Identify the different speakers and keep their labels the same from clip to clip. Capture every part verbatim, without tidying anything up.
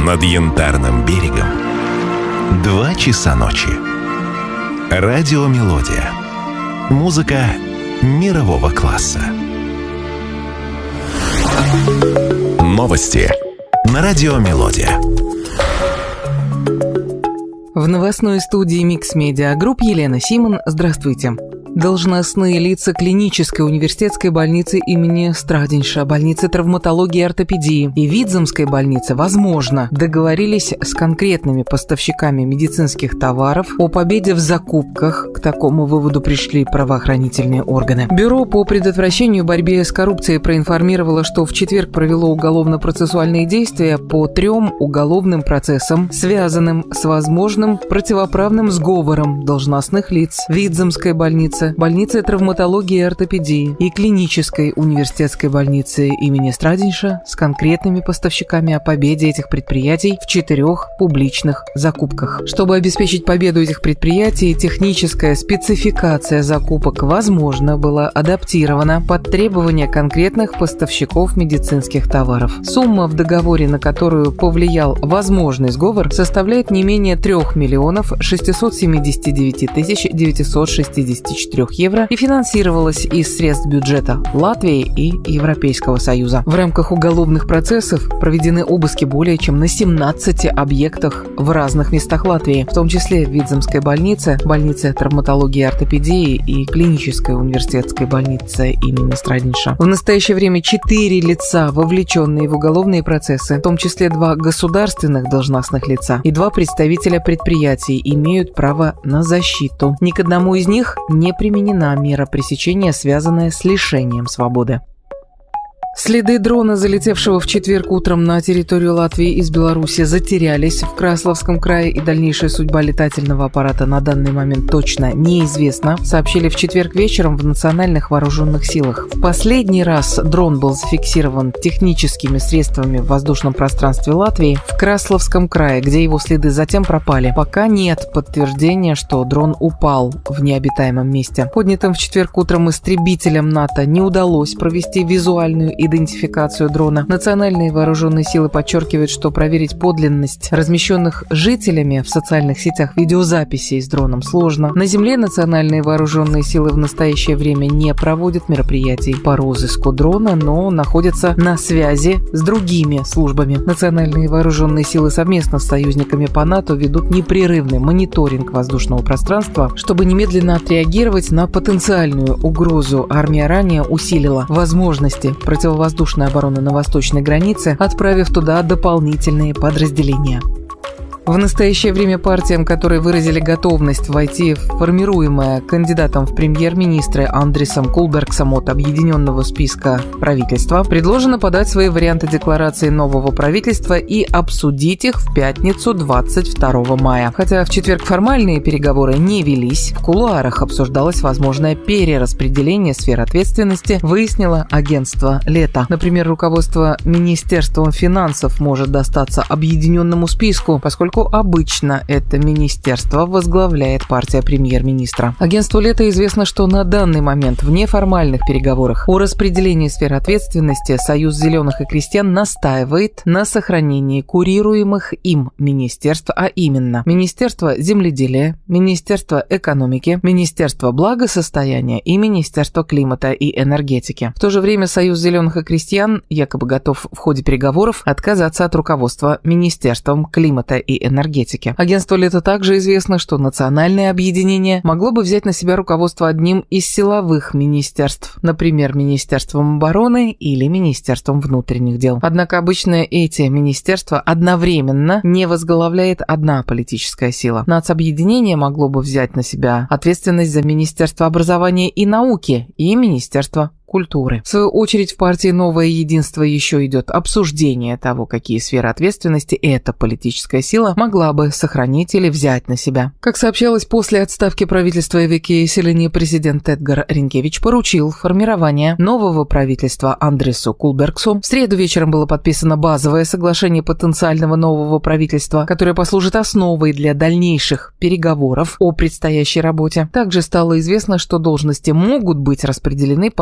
Speaker 1: Над Янтарным берегом два часа ночи. Радиомелодия. Музыка мирового класса. Новости на Радиомелодия.
Speaker 2: В новостной студии Микс Медиа Групп Елена Симон. Здравствуйте. Должностные лица клинической университетской больницы имени Страдинша, больницы травматологии и ортопедии и Видземской больницы, возможно, договорились с конкретными поставщиками медицинских товаров о победе в закупках. К такому выводу пришли правоохранительные органы. Бюро по предотвращению и борьбе с коррупцией проинформировало, что в четверг провело уголовно-процессуальные действия по трем уголовным процессам, связанным с возможным противоправным сговором должностных лиц Видземской больницы, больницы травматологии и ортопедии и клинической университетской больницы имени Страдинша с конкретными поставщиками о победе этих предприятий в четырех публичных закупках. Чтобы обеспечить победу этих предприятий, техническая спецификация закупок, возможно, была адаптирована под требования конкретных поставщиков медицинских товаров. Сумма в договоре, на которую повлиял возможный сговор, составляет не менее трех миллионов шестисот семидесяти девяти тысяч девятисот шестидесяти четырёх евро и финансировалась из средств бюджета Латвии и Европейского Союза. В рамках уголовных процессов проведены обыски более чем на семнадцати объектах в разных местах Латвии, в том числе в Видземской больнице, больнице травматологии и ортопедии и клинической университетской больнице имени Страдинша. В настоящее время четыре лица, вовлеченные в уголовные процессы, в том числе два государственных должностных лица и два представителя предприятий, имеют право на защиту. Ни к одному из них не применена мера пресечения, связанная с лишением свободы. Следы дрона, залетевшего в четверг утром на территорию Латвии из Беларуси, затерялись в Красловском крае, и дальнейшая судьба летательного аппарата на данный момент точно неизвестна, сообщили в четверг вечером в Национальных вооруженных силах. В последний раз дрон был зафиксирован техническими средствами в воздушном пространстве Латвии в Красловском крае, где его следы затем пропали. Пока нет подтверждения, что дрон упал в необитаемом месте. Поднятым в четверг утром истребителям НАТО не удалось провести визуальную идентификацию дрона. Национальные вооруженные силы подчеркивают, что проверить подлинность размещенных жителями в социальных сетях видеозаписей с дроном сложно. На земле национальные вооруженные силы в настоящее время не проводят мероприятий по розыску дрона, но находятся на связи с другими службами. Национальные вооруженные силы совместно с союзниками по НАТО ведут непрерывный мониторинг воздушного пространства, чтобы немедленно отреагировать на потенциальную угрозу. Армия ранее усилила возможности противодействия воздушной обороны на восточной границе, отправив туда дополнительные подразделения. В настоящее время партиям, которые выразили готовность войти в формируемое кандидатом в премьер-министры Андрисом Кулбергсом от объединенного списка правительства, предложено подать свои варианты декларации нового правительства и обсудить их в пятницу двадцать второго мая. Хотя в четверг формальные переговоры не велись, в кулуарах обсуждалось возможное перераспределение сфер ответственности, выяснило агентство «Лето». Например, руководство Министерством финансов может достаться объединенному списку, поскольку обычно это министерство возглавляет партия премьер-министра. Агентству «Лето» известно, что на данный момент в неформальных переговорах о распределении сфер ответственности Союз зеленых и крестьян настаивает на сохранении курируемых им министерств, а именно Министерство земледелия, Министерство экономики, Министерство благосостояния и Министерство климата и энергетики. В то же время Союз зеленых и крестьян якобы готов в ходе переговоров отказаться от руководства Министерством климата и энергетики. Агентству «Лето» также известно, что национальное объединение могло бы взять на себя руководство одним из силовых министерств, например, Министерством обороны или Министерством внутренних дел. Однако обычно эти министерства одновременно не возглавляет одна политическая сила. Нацобъединение могло бы взять на себя ответственность за Министерство образования и науки и Министерство культуры. В свою очередь, в партии «Новое единство» еще идет обсуждение того, какие сферы ответственности эта политическая сила могла бы сохранить или взять на себя. Как сообщалось, после отставки правительства Эвики Эселини президент Эдгар Ринкевич поручил формирование нового правительства Андрису Кулбергсу. В среду вечером было подписано базовое соглашение потенциального нового правительства, которое послужит основой для дальнейших переговоров о предстоящей работе. Также стало известно, что должности могут быть распределены по принципу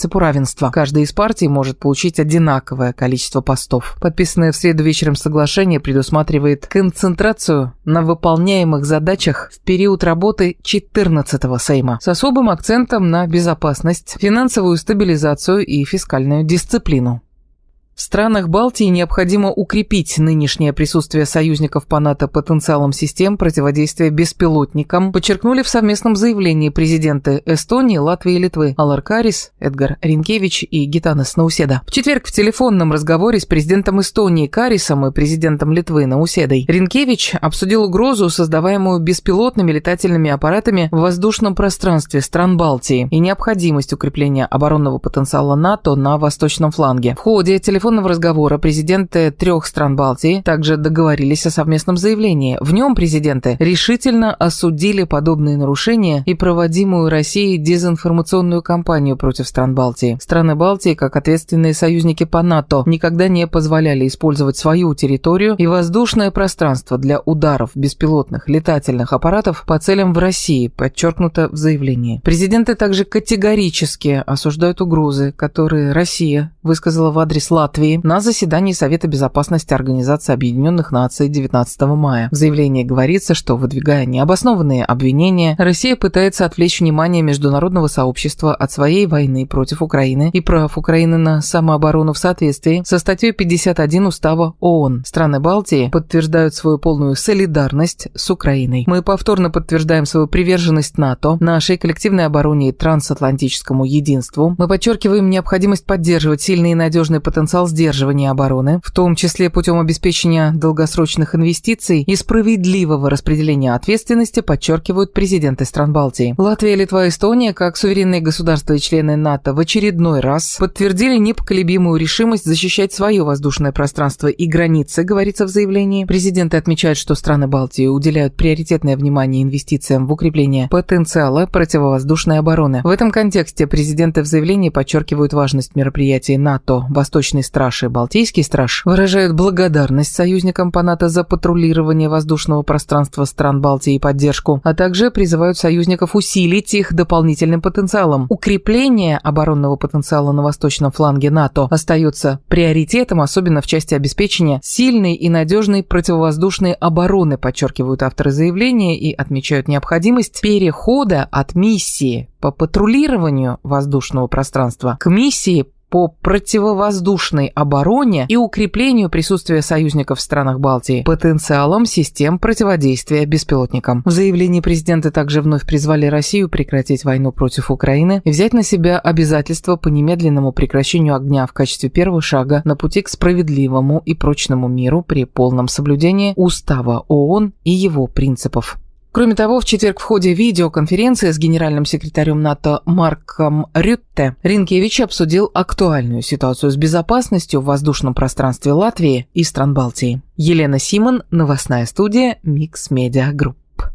Speaker 2: принципу равенства. Каждая из партий может получить одинаковое количество постов. Подписанное в среду вечером соглашение предусматривает концентрацию на выполняемых задачах в период работы четырнадцатого Сейма с особым акцентом на безопасность, финансовую стабилизацию и фискальную дисциплину. В странах Балтии необходимо укрепить нынешнее присутствие союзников по НАТО потенциалом систем противодействия беспилотникам, подчеркнули в совместном заявлении президенты Эстонии, Латвии и Литвы Алар Карис, Эдгар Ринкевич и Гитанас Науседа. В четверг в телефонном разговоре с президентом Эстонии Карисом и президентом Литвы Науседой Ринкевич обсудил угрозу, создаваемую беспилотными летательными аппаратами в воздушном пространстве стран Балтии, и необходимость укрепления оборонного потенциала НАТО на восточном фланге. В ходе телефонного разговора президенты трех стран Балтии также договорились о совместном заявлении. В нем президенты решительно осудили подобные нарушения и проводимую Россией дезинформационную кампанию против стран Балтии. Страны Балтии, как ответственные союзники по НАТО, никогда не позволяли использовать свою территорию и воздушное пространство для ударов беспилотных летательных аппаратов по целям в России, подчеркнуто в заявлении. Президенты также категорически осуждают угрозы, которые Россия высказала в адрес Латвии на заседании Совета безопасности Организации Объединенных Наций девятнадцатого мая. В заявлении говорится, что, выдвигая необоснованные обвинения, Россия пытается отвлечь внимание международного сообщества от своей войны против Украины и прав Украины на самооборону в соответствии со статьей пятьдесят один Устава ООН. Страны Балтии подтверждают свою полную солидарность с Украиной. Мы повторно подтверждаем свою приверженность НАТО, нашей коллективной обороне и трансатлантическому единству. Мы подчеркиваем необходимость поддерживать сильный и надежный потенциал сдерживания обороны, в том числе путем обеспечения долгосрочных инвестиций и справедливого распределения ответственности, подчеркивают президенты стран Балтии. Латвия, Литва и Эстония, как суверенные государства и члены НАТО, в очередной раз подтвердили непоколебимую решимость защищать свое воздушное пространство и границы, говорится в заявлении. Президенты отмечают, что страны Балтии уделяют приоритетное внимание инвестициям в укрепление потенциала противовоздушной обороны. В этом контексте президенты в заявлении подчеркивают важность мероприятий НАТО «Восточный страж» и «Балтийский страж», выражают благодарность союзникам по НАТО за патрулирование воздушного пространства стран Балтии и поддержку, а также призывают союзников усилить их дополнительным потенциалом. Укрепление оборонного потенциала на восточном фланге НАТО остается приоритетом, особенно в части обеспечения сильной и надежной противовоздушной обороны, подчеркивают авторы заявления и отмечают необходимость перехода от миссии по патрулированию воздушного пространства к миссии по противовоздушной обороне и укреплению присутствия союзников в странах Балтии потенциалом систем противодействия беспилотникам. В заявлении президенты также вновь призвали Россию прекратить войну против Украины и взять на себя обязательства по немедленному прекращению огня в качестве первого шага на пути к справедливому и прочному миру при полном соблюдении Устава ООН и его принципов. Кроме того, в четверг в ходе видеоконференции с генеральным секретарем НАТО Марком Рютте Ринкевич обсудил актуальную ситуацию с безопасностью в воздушном пространстве Латвии и стран Балтии. Елена Симон, новостная студия Микс Медиа Групп.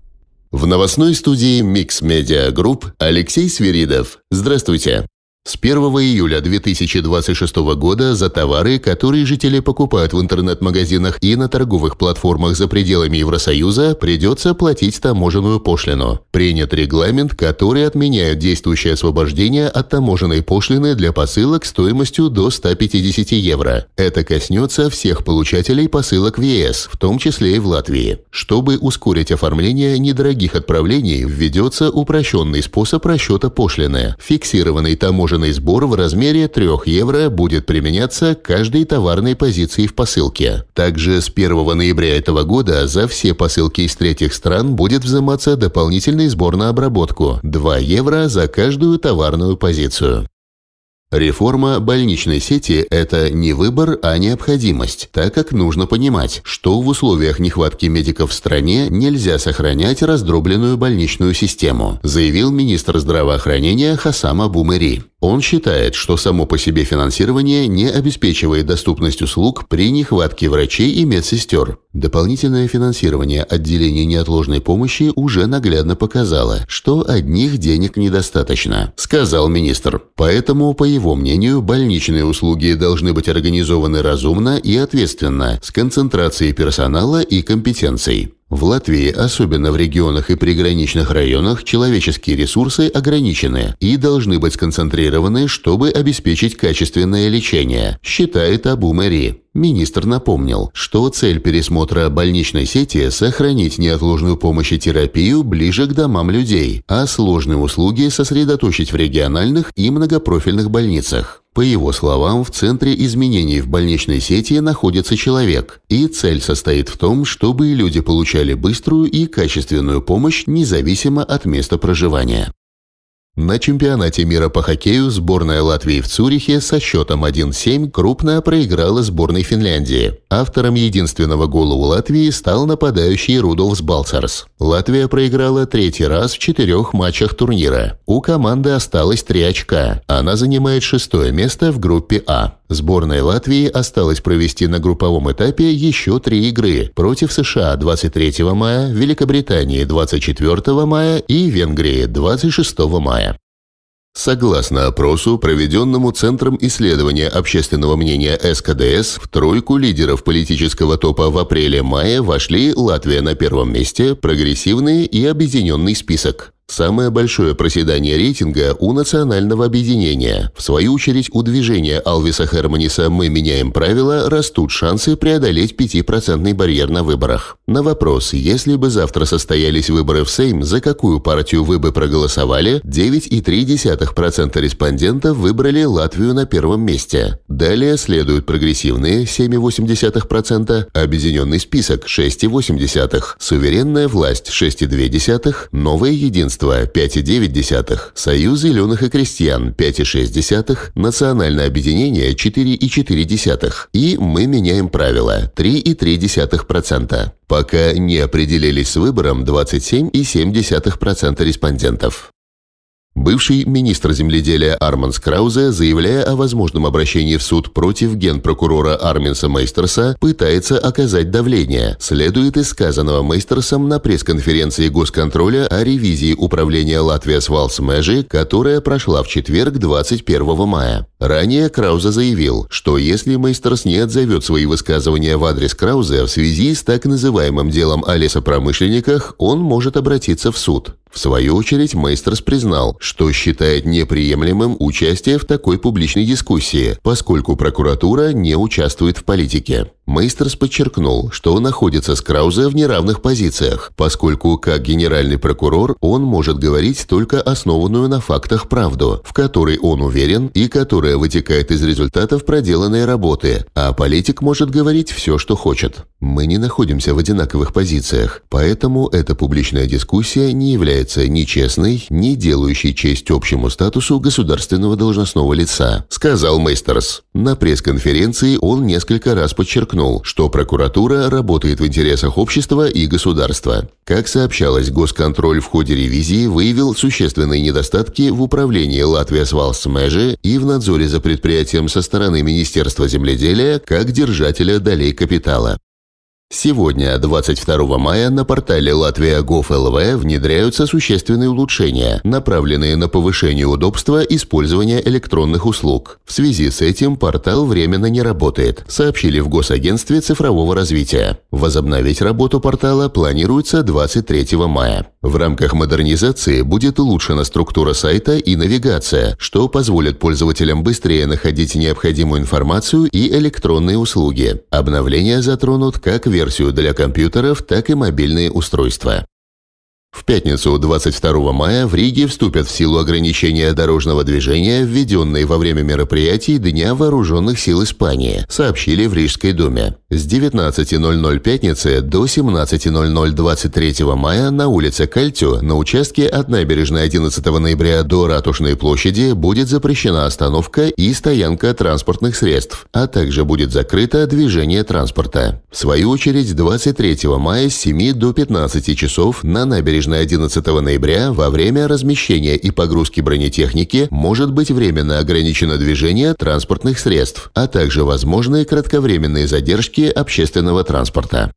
Speaker 3: В новостной студии Микс Медиа Групп Алексей Свиридов. Здравствуйте. С первого июля две тысячи двадцать шестого года за товары, которые жители покупают в интернет-магазинах и на торговых платформах за пределами Евросоюза, придется платить таможенную пошлину. Принят регламент, который отменяет действующее освобождение от таможенной пошлины для посылок стоимостью до ста пятидесяти евро. Это коснется всех получателей посылок в ЕС, в том числе и в Латвии. Чтобы ускорить оформление недорогих отправлений, введется упрощенный способ расчета пошлины. Фиксированный таможенный сбор в размере трёх евро будет применяться к каждой товарной позиции в посылке. Также с первого ноября этого года за все посылки из третьих стран будет взиматься дополнительный сбор на обработку – два евро за каждую товарную позицию. Реформа больничной сети – это не выбор, а необходимость, так как нужно понимать, что в условиях нехватки медиков в стране нельзя сохранять раздробленную больничную систему, заявил министр здравоохранения Хасам Абу Мери. Он считает, что само по себе финансирование не обеспечивает доступность услуг при нехватке врачей и медсестер. Дополнительное финансирование отделений неотложной помощи уже наглядно показало, что одних денег недостаточно, сказал министр. Поэтому, по его мнению, больничные услуги должны быть организованы разумно и ответственно, с концентрацией персонала и компетенций. В Латвии, особенно в регионах и приграничных районах, человеческие ресурсы ограничены и должны быть сконцентрированы, чтобы обеспечить качественное лечение, считает Абу Мэри. Министр напомнил, что цель пересмотра больничной сети – сохранить неотложную помощь и терапию ближе к домам людей, а сложные услуги сосредоточить в региональных и многопрофильных больницах. По его словам, в центре изменений в больничной сети находится человек, и цель состоит в том, чтобы люди получали быструю и качественную помощь независимо от места проживания. На чемпионате мира по хоккею сборная Латвии в Цюрихе со счетом один семь крупно проиграла сборной Финляндии. Автором единственного гола у Латвии стал нападающий Рудольфс Балцерс. Латвия проиграла третий раз в четырех матчах турнира. У команды осталось три очка. Она занимает шестое место в группе А. Сборной Латвии осталось провести на групповом этапе еще три игры против США двадцать третьего мая, Великобритании двадцать четвертого мая и Венгрии двадцать шестого мая. Согласно опросу, проведенному Центром исследования общественного мнения эс ка дэ эс, в тройку лидеров политического топа в апреле-мае вошли Латвия на первом месте, прогрессивный и объединенный список. Самое большое проседание рейтинга у национального объединения. В свою очередь, у движения Алвиса Херманиса «Мы меняем правила» растут шансы преодолеть пятипроцентный барьер на выборах. На вопрос, если бы завтра состоялись выборы в Сейм, за какую партию вы бы проголосовали, девять целых три десятых процента респондентов выбрали Латвию на первом месте. Далее следуют прогрессивные семь целых восемь десятых процента, объединенный список шесть целых восемь десятых процента, суверенная власть шесть целых две десятых процента, новое единство пять целых девять десятых процента, Союз зеленых и крестьян пять целых шесть десятых процента, Национальное объединение четыре целых четыре десятых процента и Мы меняем правила три целых три десятых процента. Пока не определились с выбором двадцать семь целых семь десятых процента респондентов. Бывший министр земледелия Арманс Краузе, заявляя о возможном обращении в суд против генпрокурора Арминса Мейстерса, пытается оказать давление. Следует из сказанного Мейстерсом на пресс-конференции Госконтроля о ревизии управления Латвijas Valsts Meži, которая прошла в четверг двадцать первого мая. Ранее Краузе заявил, что если Мейстерс не отзовет свои высказывания в адрес Краузе в связи с так называемым делом о лесопромышленниках, он может обратиться в суд. В свою очередь, Мейстерс признал, что считает неприемлемым участие в такой публичной дискуссии, поскольку прокуратура не участвует в политике. Мейстерс подчеркнул, что находится с Краузе в неравных позициях, поскольку как генеральный прокурор он может говорить только основанную на фактах правду, в которой он уверен и которая вытекает из результатов проделанной работы, а политик может говорить все, что хочет. Мы не находимся в одинаковых позициях, поэтому эта публичная дискуссия не является ни честной, ни делающей честь общему статусу государственного должностного лица, сказал Мейстерс. На пресс-конференции он несколько раз подчеркнул, что прокуратура работает в интересах общества и государства. Как сообщалось, Госконтроль в ходе ревизии выявил существенные недостатки в управлении Латвijas Valsts Meži и в надзоре за предприятием со стороны Министерства земледелия как держателя долей капитала. Сегодня, двадцать второго мая, на портале Латвия точка гов точка эл ви внедряются существенные улучшения, направленные на повышение удобства использования электронных услуг. В связи с этим портал временно не работает, сообщили в Госагентстве цифрового развития. Возобновить работу портала планируется двадцать третьего мая. В рамках модернизации будет улучшена структура сайта и навигация, что позволит пользователям быстрее находить необходимую информацию и электронные услуги. Обновления затронут как версию для компьютеров, так и мобильные устройства. В пятницу, двадцать второго мая, в Риге вступят в силу ограничения дорожного движения, введенные во время мероприятий Дня вооруженных сил Испании, сообщили в Рижской думе. С девятнадцати ноль-ноль пятницы до семнадцати ноль-ноль двадцать третьего мая на улице Кальтю на участке от набережной одиннадцатого ноября до Ратушной площади будет запрещена остановка и стоянка транспортных средств, а также будет закрыто движение транспорта. В свою очередь, двадцать третьего мая с семи до пятнадцати часов на набережной одиннадцатого ноября во время размещения и погрузки бронетехники может быть временно ограничено движение транспортных средств, а также возможны кратковременные задержки общественного транспорта.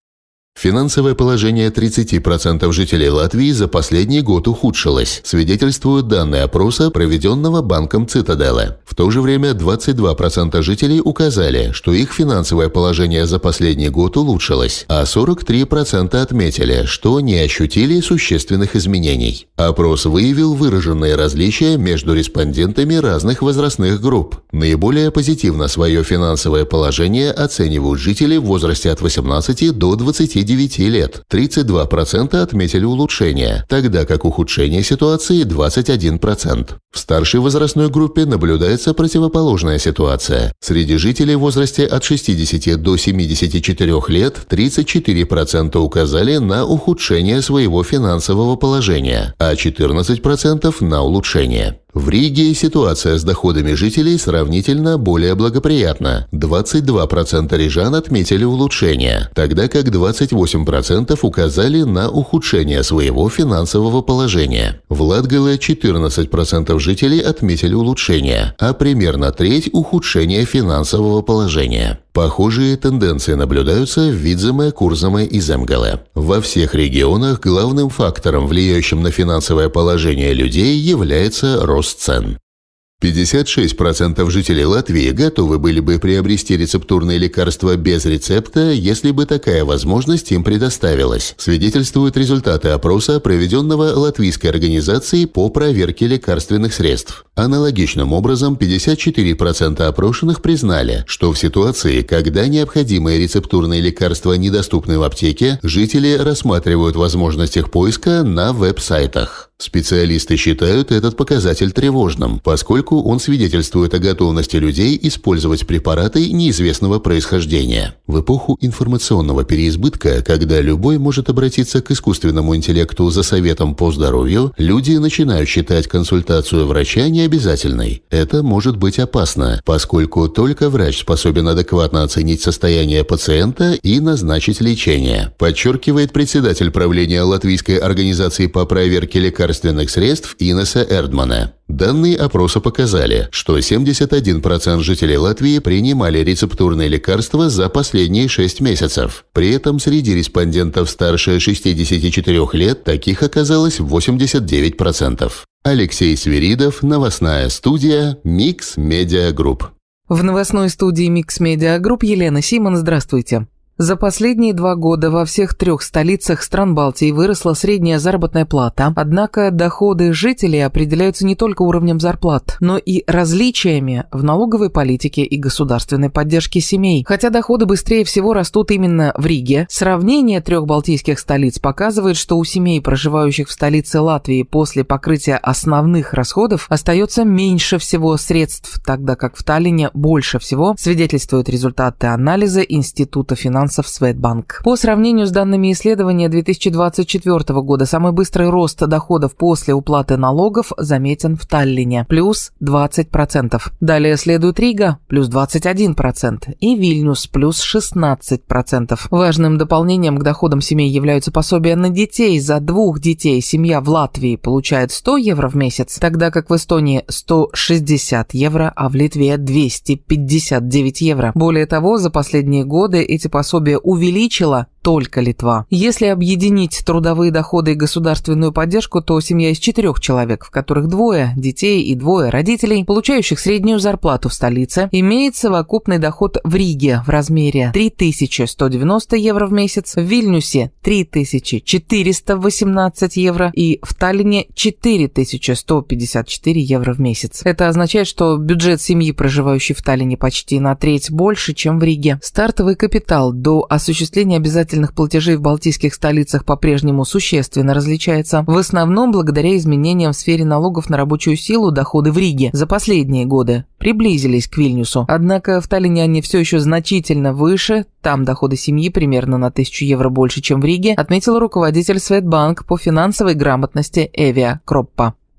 Speaker 3: Финансовое положение тридцати процентов жителей Латвии за последний год ухудшилось, свидетельствуют данные опроса, проведенного банком Цитаделе. В то же время двадцать два процента жителей указали, что их финансовое положение за последний год улучшилось, а сорок три процента отметили, что не ощутили существенных изменений. Опрос выявил выраженные различия между респондентами разных возрастных групп. Наиболее позитивно свое финансовое положение оценивают жители в возрасте от восемнадцати до двадцати девяти лет. тридцать два процента отметили улучшение, тогда как ухудшение ситуации двадцать один процент. В старшей возрастной группе наблюдается противоположная ситуация. Среди жителей в возрасте от шестидесяти до семидесяти четырёх лет тридцать четыре процента указали на ухудшение своего финансового положения, а четырнадцать процентов на улучшение. В Риге ситуация с доходами жителей сравнительно более благоприятна. двадцать два процента рижан отметили улучшение, тогда как двадцать восемь процентов указали на ухудшение своего финансового положения. В Латгале четырнадцать процентов жителей отметили улучшение, а примерно треть – ухудшение финансового положения. Похожие тенденции наблюдаются в Видземе, Курземе и Земгале. Во всех регионах главным фактором, влияющим на финансовое положение людей, является рост цен. пятьдесят шесть процентов жителей Латвии готовы были бы приобрести рецептурные лекарства без рецепта, если бы такая возможность им предоставилась, свидетельствуют результаты опроса, проведенного Латвийской организацией по проверке лекарственных средств. Аналогичным образом, пятьдесят четыре процента опрошенных признали, что в ситуации, когда необходимые рецептурные лекарства недоступны в аптеке, жители рассматривают возможность их поиска на веб-сайтах. Специалисты считают этот показатель тревожным, поскольку он свидетельствует о готовности людей использовать препараты неизвестного происхождения. В эпоху информационного переизбытка, когда любой может обратиться к искусственному интеллекту за советом по здоровью, люди начинают считать консультацию врача необязательной. Это может быть опасно, поскольку только врач способен адекватно оценить состояние пациента и назначить лечение, подчеркивает председатель правления Латвийской организации по проверке лекарственных лекарственных средств Инеса Эрдмана. Данные опроса показали, что семьдесят один процент жителей Латвии принимали рецептурные лекарства за последние шесть месяцев. При этом среди респондентов старше шестидесяти четырёх лет таких оказалось восемьдесят девять процентов. Алексей Свиридов, новостная студия Mix Media Group.
Speaker 2: В новостной студии Mix Media Group Елена Симон, здравствуйте. За последние два года во всех трех столицах стран Балтии выросла средняя заработная плата, однако доходы жителей определяются не только уровнем зарплат, но и различиями в налоговой политике и государственной поддержке семей. Хотя доходы быстрее всего растут именно в Риге, сравнение трех балтийских столиц показывает, что у семей, проживающих в столице Латвии, после покрытия основных расходов остается меньше всего средств, тогда как в Таллине больше всего, свидетельствуют результаты анализа Института финансов Светбанк. По сравнению с данными исследования две тысячи двадцать четвёртого года, самый быстрый рост доходов после уплаты налогов заметен в Таллине – плюс двадцать процентов. Далее следует Рига – плюс двадцать один процент и Вильнюс – плюс шестнадцать процентов. Важным дополнением к доходам семей являются пособия на детей. За двух детей семья в Латвии получает сто евро в месяц, тогда как в Эстонии сто шестьдесят евро, а в Литве двести пятьдесят девять евро. Более того, за последние годы эти пособия увеличила только Литва. Если объединить трудовые доходы и государственную поддержку, то семья из четырех человек, в которых двое детей и двое родителей, получающих среднюю зарплату в столице, имеет совокупный доход в Риге в размере три тысячи сто девяносто евро в месяц, в Вильнюсе три тысячи четыреста восемнадцать евро и в Таллине четыре тысячи сто пятьдесят четыре евро в месяц. Это означает, что бюджет семьи, проживающей в Таллине, почти на треть больше, чем в Риге. Стартовый капитал до осуществления обязательных платежей в балтийских столицах по-прежнему существенно различается. В основном благодаря изменениям в сфере налогов на рабочую силу доходы в Риге за последние годы приблизились к Вильнюсу. Однако в Таллине они все еще значительно выше, там доходы семьи примерно на тысячу евро больше, чем в Риге, отметил руководитель Светбанк по финансовой грамотности Эвия Кроппа.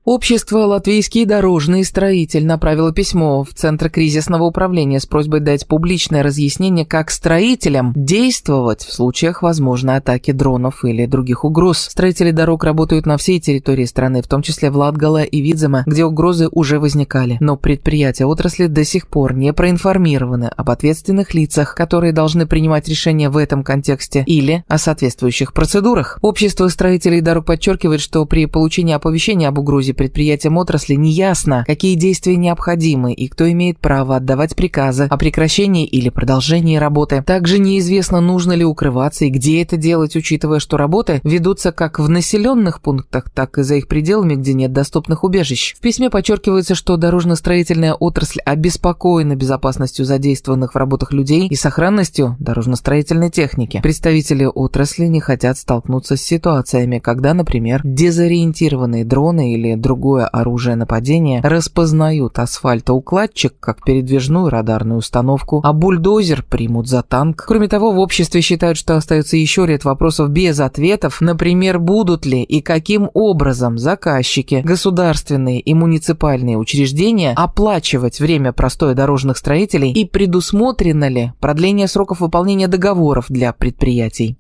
Speaker 2: Общество «Латвийский дорожный строитель» направило письмо в Центр кризисного управления с просьбой дать публичное разъяснение, как строителям действовать в случаях возможной атаки дронов или других угроз. Строители дорог работают на всей территории страны, в том числе в Латгале и Видземе, где угрозы уже возникали. Но предприятия отрасли до сих пор не проинформированы об ответственных лицах, которые должны принимать решения в этом контексте, или о соответствующих процедурах. Общество строителей дорог подчеркивает, что при получении оповещения об угрозе предприятиям отрасли неясно, какие действия необходимы и кто имеет право отдавать приказы о прекращении или продолжении работы. Также неизвестно, нужно ли укрываться и где это делать, учитывая, что работы ведутся как в населенных пунктах, так и за их пределами, где нет доступных убежищ. В письме подчеркивается, что дорожно-строительная отрасль обеспокоена безопасностью задействованных в работах людей и сохранностью дорожно-строительной техники. Представители отрасли не хотят столкнуться с ситуациями, когда, например, дезориентированные дроны или другое оружие нападения распознают асфальтоукладчик как передвижную радарную установку, а бульдозер примут за танк. Кроме того, в обществе считают, что остается еще ряд вопросов без ответов, например, будут ли и каким образом заказчики, государственные и муниципальные учреждения оплачивать время простоя дорожных строителей и предусмотрено ли продление сроков выполнения договоров для предприятий.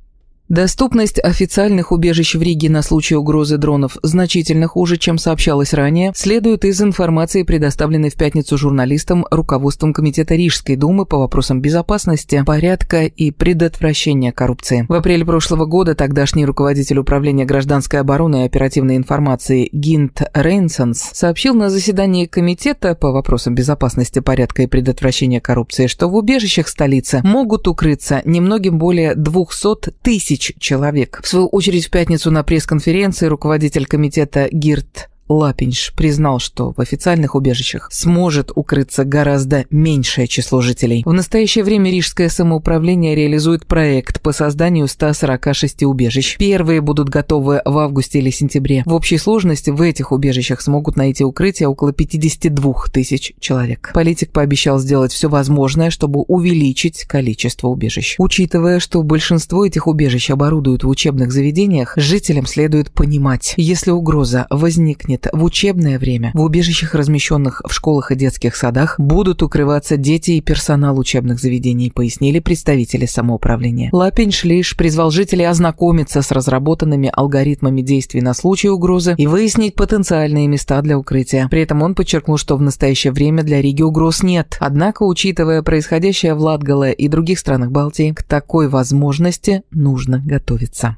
Speaker 2: Доступность официальных убежищ в Риге на случай угрозы дронов значительно хуже, чем сообщалось ранее, следует из информации, предоставленной в пятницу журналистам руководством Комитета Рижской думы по вопросам безопасности, порядка и предотвращения коррупции. В апреле прошлого года тогдашний руководитель управления гражданской обороны и оперативной информации Гинт Рейнсонс сообщил на заседании Комитета по вопросам безопасности, порядка и предотвращения коррупции, что в убежищах столицы могут укрыться немногим более двухсот тысяч человек. В свою очередь, в пятницу на пресс-конференции руководитель комитета Гирт Лапинш признал, что в официальных убежищах сможет укрыться гораздо меньшее число жителей. В настоящее время Рижское самоуправление реализует проект по созданию ста сорока шести убежищ. Первые будут готовы в августе или сентябре. В общей сложности в этих убежищах смогут найти укрытие около пятидесяти двух тысяч человек. Политик пообещал сделать все возможное, чтобы увеличить количество убежищ. Учитывая, что большинство этих убежищ оборудуют в учебных заведениях, жителям следует понимать, если угроза возникнет в учебное время, в убежищах, размещенных в школах и детских садах, будут укрываться дети и персонал учебных заведений, пояснили представители самоуправления. Лапинш лишь призвал жителей ознакомиться с разработанными алгоритмами действий на случай угрозы и выяснить потенциальные места для укрытия. При этом он подчеркнул, что в настоящее время для Риги угроз нет. Однако, учитывая происходящее в Латгале и других странах Балтии, к такой возможности нужно готовиться.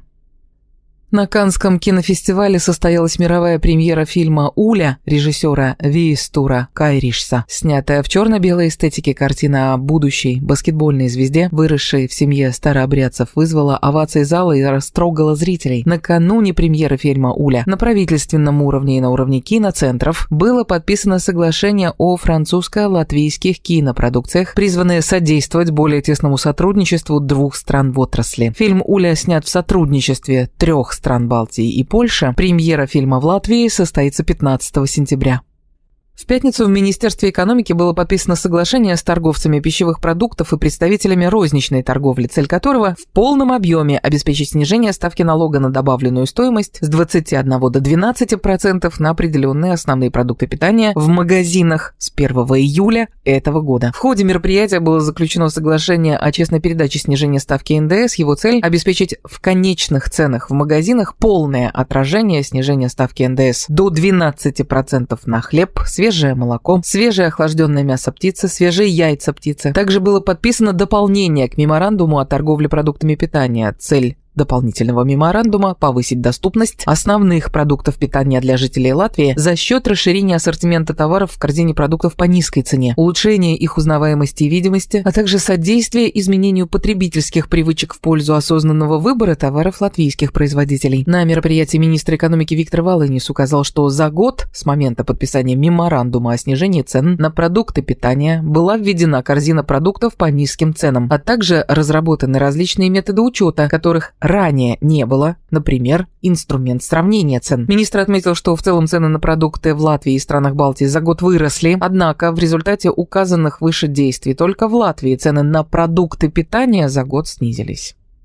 Speaker 2: На Каннском кинофестивале состоялась мировая премьера фильма «Уля» режиссера Виистура Кайришса. Снятая в черно-белой эстетике картина о будущей баскетбольной звезде, выросшей в семье старообрядцев, вызвала овации зала и растрогала зрителей. Накануне премьеры фильма «Уля» на правительственном уровне и на уровне киноцентров было подписано соглашение о французско-латвийских кинопродукциях, призванное содействовать более тесному сотрудничеству двух стран в отрасли. Фильм «Уля» снят в сотрудничестве трех стран стран Балтии и Польши. Премьера фильма в Латвии состоится пятнадцатого сентября. В пятницу в Министерстве экономики было подписано соглашение с торговцами пищевых продуктов и представителями розничной торговли, цель которого в полном объеме обеспечить снижение ставки налога на добавленную стоимость с двадцати одного до двенадцати процентов на определенные основные продукты питания в магазинах с первого июля этого года. В ходе мероприятия было заключено соглашение о честной передаче снижения ставки эн дэ эс. Его цель – обеспечить в конечных ценах в магазинах полное отражение снижения ставки эн дэ эс до двенадцати процентов на хлеб, свежее молоко, свежее охлажденное мясо птицы, свежие яйца птицы. Также было подписано дополнение к меморандуму о торговле продуктами питания. Цель дополнительного меморандума – повысить доступность основных продуктов питания для жителей Латвии за счет расширения ассортимента товаров в корзине продуктов по низкой цене, улучшения их узнаваемости и видимости, а также содействия изменению потребительских привычек в пользу осознанного выбора товаров латвийских производителей. На мероприятии министр экономики Виктор Валынис указал, что за год с момента подписания меморандума о снижении цен на продукты питания была введена корзина продуктов по низким ценам, а также разработаны различные методы учета, которых ранее не было, например, инструмент сравнения цен. Министр отметил, что в целом цены на продукты в Латвии и странах Балтии за год выросли, однако в результате указанных выше действий только в Латвии цены на продукты питания за год снизились.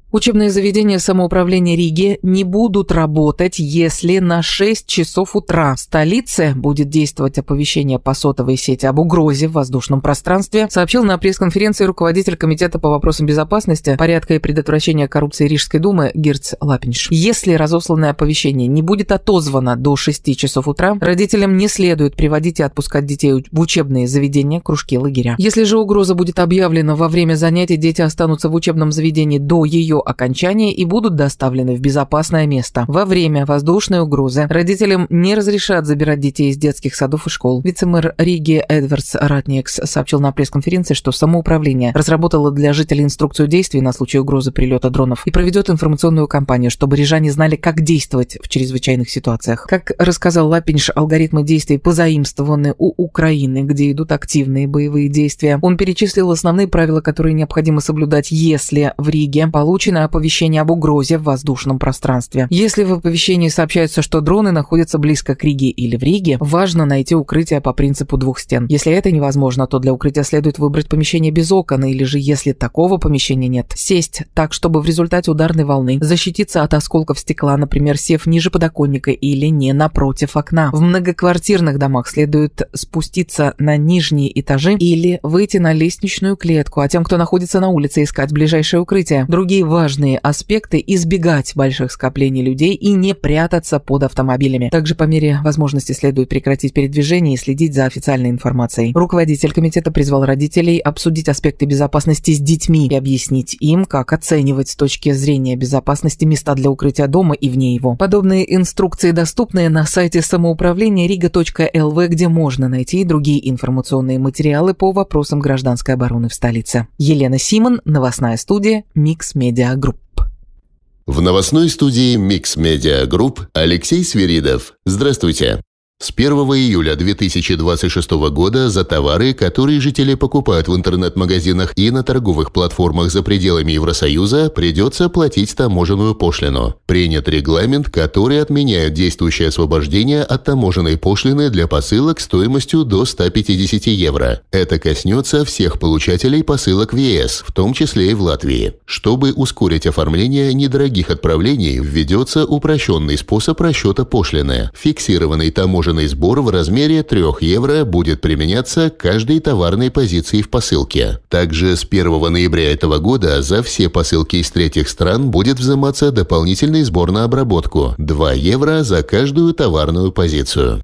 Speaker 2: Учебные заведения самоуправления Риги не будут работать, если на шесть часов утра в столице будет действовать оповещение по сотовой сети об угрозе в воздушном пространстве, сообщил на пресс-конференции руководитель Комитета по вопросам безопасности, порядка и предотвращения коррупции Рижской думы Гирц Лапинш. Если разосланное оповещение не будет отозвано до шести часов утра, родителям не следует приводить и отпускать детей в учебные заведения, кружки, лагеря. Если же угроза будет объявлена во время занятий, дети останутся в учебном заведении до ее окончания и будут доставлены в безопасное место. Во время воздушной угрозы родителям не разрешат забирать детей из детских садов и школ. Вице-мэр Риги Эдвардс Ратникс сообщил на пресс-конференции, что самоуправление разработало для жителей инструкцию действий на случай угрозы прилета дронов и проведет информационную кампанию, чтобы рижане знали, как действовать в чрезвычайных ситуациях. Как рассказал Лапинш, алгоритмы действий позаимствованы у Украины, где идут активные боевые действия. Он перечислил основные правила, которые необходимо соблюдать, если в Риге получено оповещение об угрозе в воздушном пространстве. Если в оповещении сообщается, что дроны находятся близко к Риге или в Риге, важно найти укрытие по принципу двух стен. Если это невозможно, то для укрытия следует выбрать помещение без окон, или же, если такого помещения нет, сесть так, чтобы в результате ударной волны защититься от осколков стекла, например, сев ниже подоконника или не напротив окна. В многоквартирных домах следует спуститься на нижние этажи или выйти на лестничную клетку, а тем, кто находится на улице, искать ближайшее укрытие. Другие важные аспекты – избегать больших скоплений людей и не прятаться под автомобилями. Также по мере возможности следует прекратить передвижение и следить за официальной информацией. Руководитель комитета призвал родителей обсудить аспекты безопасности с детьми и объяснить им, как оценивать с точки зрения безопасности места для укрытия дома и вне его. Подобные инструкции доступны на сайте самоуправления рига точка эл ви, где можно найти и другие информационные материалы по вопросам гражданской обороны в столице. Елена Симон, новостная студия Mix Media Group.
Speaker 3: В новостной студии Mix Media Group Алексей Свиридов. Здравствуйте. С первого июля две тысячи двадцать шестого года за товары, которые жители покупают в интернет-магазинах и на торговых платформах за пределами Евросоюза, придется платить таможенную пошлину. Принят регламент, который отменяет действующее освобождение от таможенной пошлины для посылок стоимостью до ста пятидесяти евро. Это коснется всех получателей посылок в е эс, в том числе и в Латвии. Чтобы ускорить оформление недорогих отправлений, введется упрощенный способ расчета пошлины. Фиксированный таможенный сбор в размере трёх евро будет применяться к каждой товарной позиции в посылке. Также с первого ноября этого года за все посылки из третьих стран будет взиматься дополнительный сбор на обработку – два евро за каждую товарную позицию.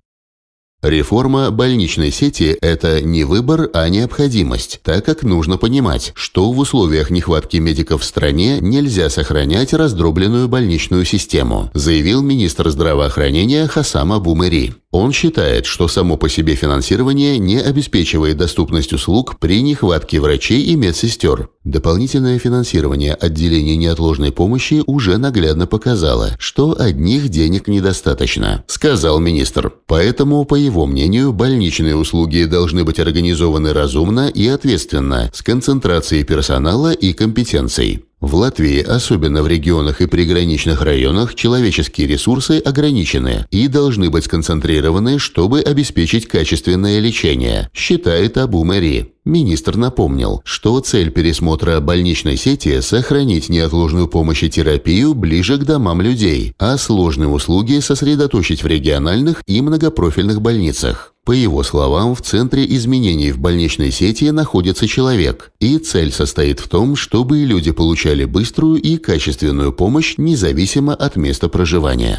Speaker 3: Реформа больничной сети – это не выбор, а необходимость, так как нужно понимать, что в условиях нехватки медиков в стране нельзя сохранять раздробленную больничную систему, заявил министр здравоохранения Хасам Абу Мери. Он считает, что само по себе финансирование не обеспечивает доступность услуг при нехватке врачей и медсестер. Дополнительное финансирование отделений неотложной помощи уже наглядно показало, что одних денег недостаточно, сказал министр. Поэтому, по его мнению, больничные услуги должны быть организованы разумно и ответственно, с концентрацией персонала и компетенций. В Латвии, особенно в регионах и приграничных районах, человеческие ресурсы ограничены и должны быть сконцентрированы, чтобы обеспечить качественное лечение, считает Абу Мери. Министр напомнил, что цель пересмотра больничной сети – сохранить неотложную помощь и терапию ближе к домам людей, а сложные услуги сосредоточить в региональных и многопрофильных больницах. По его словам, в центре изменений в больничной сети находится человек, и цель состоит в том, чтобы люди получали быструю и качественную помощь независимо от места проживания.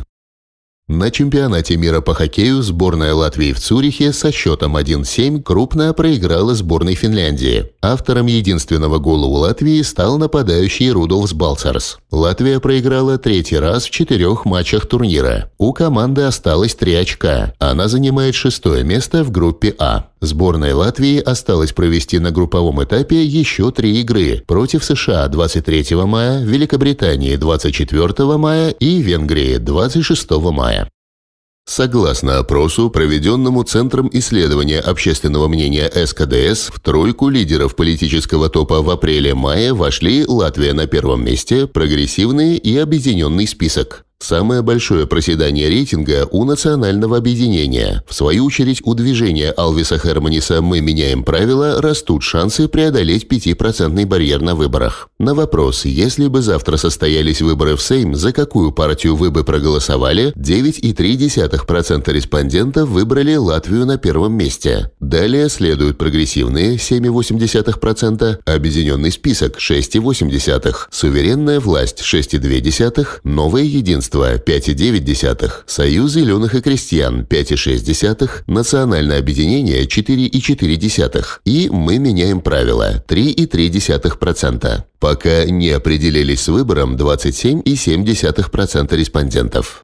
Speaker 3: На чемпионате мира по хоккею сборная Латвии в Цюрихе со счетом один семь крупно проиграла сборной Финляндии. Автором единственного гола у Латвии стал нападающий Рудолфс Балцарс. Латвия проиграла третий раз в четырех матчах турнира. У команды осталось три очка. Она занимает шестое место в группе А. Сборной Латвии осталось провести на групповом этапе еще три игры против США двадцать третьего мая, Великобритании двадцать четвёртого мая и Венгрии двадцать шестого мая. Согласно опросу, проведенному Центром исследования общественного мнения эс ка дэ эс, в тройку лидеров политического топа в апреле-мае вошли Латвия на первом месте, прогрессивный и объединенный список. Самое большое проседание рейтинга у Национального объединения. В свою очередь, у движения Алвиса Херманиса «Мы меняем правила» растут шансы преодолеть пятипроцентный барьер на выборах. На вопрос, если бы завтра состоялись выборы в Сейм, за какую партию вы бы проголосовали, девять целых три десятых процента респондентов выбрали Латвию на первом месте. Далее следуют прогрессивные семь целых восемь десятых процента, объединенный список шесть целых восемь десятых процента, суверенная власть шесть целых две десятых процента, новое единство пять целых девять десятых процента, Союз зеленых и крестьян пять целых шесть десятых процента, Национальное объединение четыре целых четыре десятых процента и «Мы меняем правила» три целых три десятых процента. Пока не определились с выбором двадцать семь целых семь десятых процента респондентов.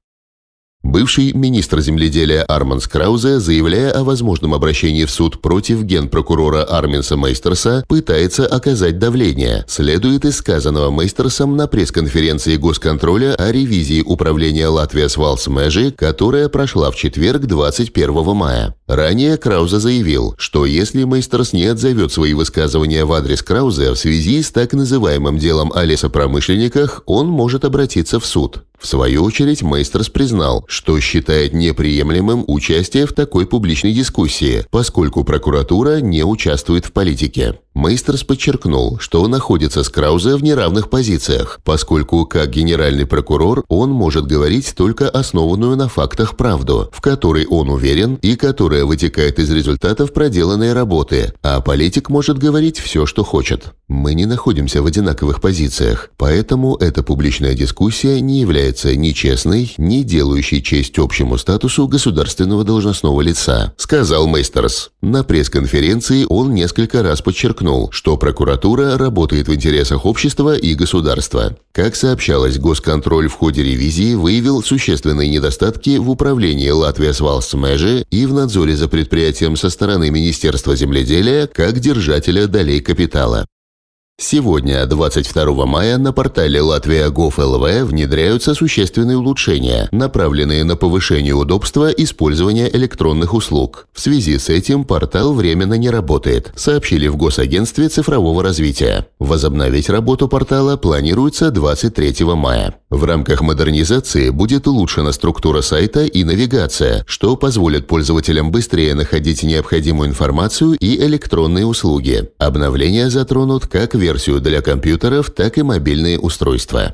Speaker 3: Бывший министр земледелия Арманс Краузе, заявляя о возможном обращении в суд против генпрокурора Арминса Мейстерса, пытается оказать давление. Следует из сказанного Мейстерсом на пресс-конференции Госконтроля о ревизии управления Латвijas Valsts Meži, которая прошла в четверг, двадцать первого мая. Ранее Краузе заявил, что если Мейстерс не отзовет свои высказывания в адрес Краузе в связи с так называемым делом о лесопромышленниках, он может обратиться в суд. В свою очередь, Мейстерс признал, что считает неприемлемым участие в такой публичной дискуссии, поскольку прокуратура не участвует в политике. Мейстерс подчеркнул, что он находится с Краузе в неравных позициях, поскольку как генеральный прокурор он может говорить только основанную на фактах правду, в которой он уверен и которая вытекает из результатов проделанной работы, а политик может говорить все, что хочет. Мы не находимся в одинаковых позициях, поэтому эта публичная дискуссия не является ни честной, ни делающей честь общему статусу государственного должностного лица, сказал Мейстерс. На пресс-конференции он несколько раз подчеркнул, что прокуратура работает в интересах общества и государства. Как сообщалось, Госконтроль в ходе ревизии выявил существенные недостатки в управлении Латвijas Valsts Meži и в надзоре за предприятием со стороны Министерства земледелия как держателя долей капитала. Сегодня, двадцать второго мая, на портале Латвия точка гов точка эл ви внедряются существенные улучшения, направленные на повышение удобства использования электронных услуг. В связи с этим портал временно не работает, сообщили в Госагентстве цифрового развития. Возобновить работу портала планируется двадцать третьего мая. В рамках модернизации будет улучшена структура сайта и навигация, что позволит пользователям быстрее находить необходимую информацию и электронные услуги. Обновления затронут как версию версию для компьютеров, так и мобильные устройства.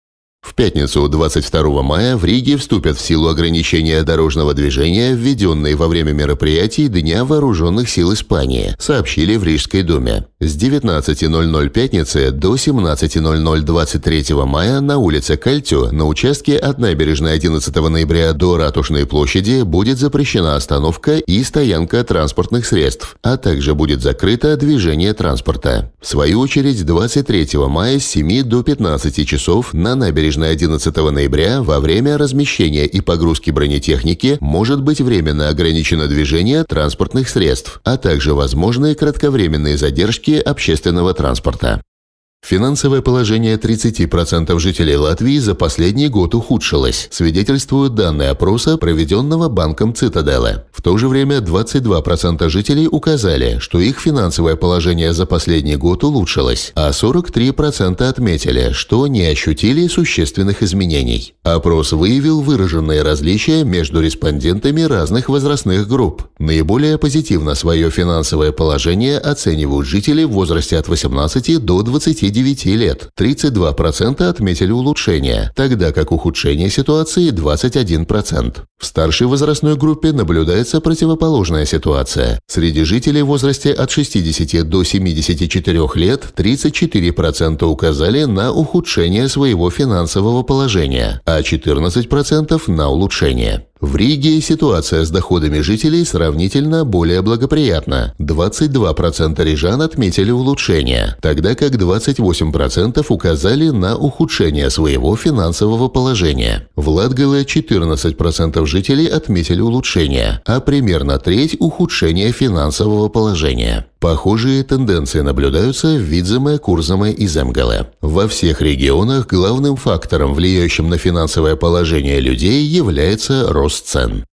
Speaker 3: В пятницу, двадцать второго мая, в Риге вступят в силу ограничения дорожного движения, введенные во время мероприятий Дня вооруженных сил Испании, сообщили в Рижской думе. С девятнадцати ноль-ноль пятницы до семнадцати ноль-ноль двадцать третьего мая на улице Кальтю на участке от набережной одиннадцатого ноября до Ратушной площади будет запрещена остановка и стоянка транспортных средств, а также будет закрыто движение транспорта. В свою очередь, двадцать третьего мая с семи до пятнадцати часов на набережной одиннадцатого ноября во время размещения и погрузки бронетехники может быть временно ограничено движение транспортных средств, а также возможны кратковременные задержки общественного транспорта. Финансовое положение тридцати процентов жителей Латвии за последний год ухудшилось, свидетельствуют данные опроса, проведенного банком Цитаделе. В то же время двадцать два процента жителей указали, что их финансовое положение за последний год улучшилось, а сорок три процента отметили, что не ощутили существенных изменений. Опрос выявил выраженные различия между респондентами разных возрастных групп. Наиболее позитивно свое финансовое положение оценивают жители в возрасте от восемнадцати до двадцати девяти лет. тридцать два процента отметили улучшение, тогда как ухудшение ситуации двадцать один процент. В старшей возрастной группе наблюдается противоположная ситуация. Среди жителей в возрасте от шестидесяти до семидесяти четырёх лет тридцать четыре процента указали на ухудшение своего финансового положения, а четырнадцать процентов на улучшение. В Риге ситуация с доходами жителей сравнительно более благоприятна. двадцать два процента рижан отметили улучшение, тогда как двадцать восемь процентов указали на ухудшение своего финансового положения. В Латгале четырнадцать процентов жителей отметили улучшение, а примерно треть – ухудшение финансового положения. Похожие тенденции наблюдаются в Видземе, Курземе и Земгале. Во всех регионах главным фактором, влияющим на финансовое положение людей, является рост цен.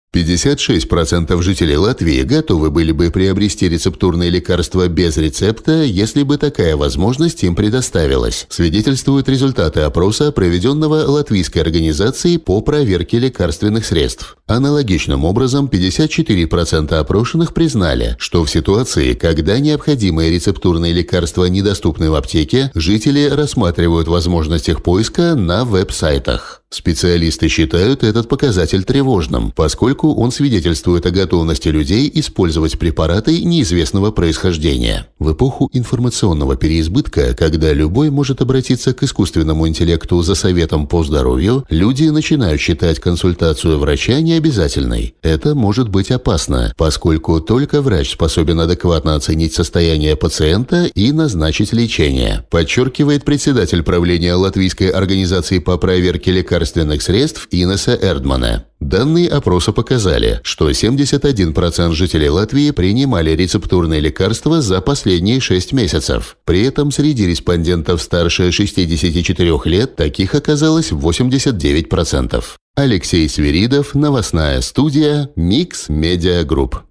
Speaker 3: пятьдесят шесть процентов жителей Латвии готовы были бы приобрести рецептурные лекарства без рецепта, если бы такая возможность им предоставилась, свидетельствуют результаты опроса, проведенного Латвийской организацией по проверке лекарственных средств. Аналогичным образом, пятьдесят четыре процента опрошенных признали, что в ситуации, когда необходимые рецептурные лекарства недоступны в аптеке, жители рассматривают возможность их поиска на веб-сайтах. Специалисты считают этот показатель тревожным, поскольку он свидетельствует о готовности людей использовать препараты неизвестного происхождения. В эпоху информационного переизбытка, когда любой может обратиться к искусственному интеллекту за советом по здоровью, люди начинают считать консультацию врача необязательной. Это может быть опасно, поскольку только врач способен адекватно оценить состояние пациента и назначить лечение, подчеркивает председатель правления Латвийской организации по проверке лекарственных лекарственных средств Инеса Эрдмана. Данные опроса показали, что семьдесят один процент жителей Латвии принимали рецептурные лекарства за последние шесть месяцев. При этом среди респондентов старше шестидесяти четырёх лет таких оказалось восемьдесят девять процентов. Алексей Свиридов, новостная студия Микс Медиа Групп.